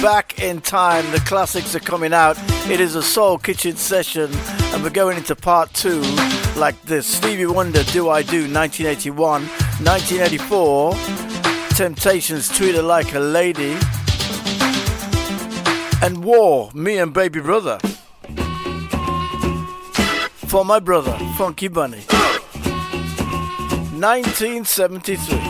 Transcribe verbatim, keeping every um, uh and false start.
Back in Time. The classics are coming out. It is a Soul Kitchen session, and we're going into part two like this. Stevie Wonder, Do I Do, nineteen eighty-one. nineteen eighty-four, Temptations, Treat Her Like a Lady. And War, Me and Baby Brother. For My Brother, Funky Bunny. nineteen seventy-three.